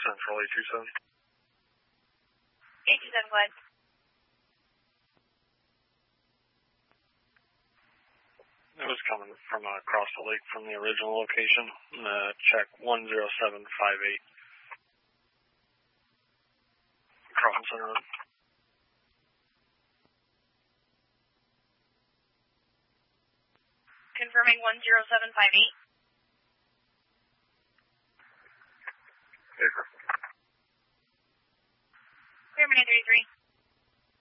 Central 827. 827, go ahead. It was coming from across the lake from the original location. Check 10758. Crossing Center Road. Confirming 10758. Paper. Clear, 933.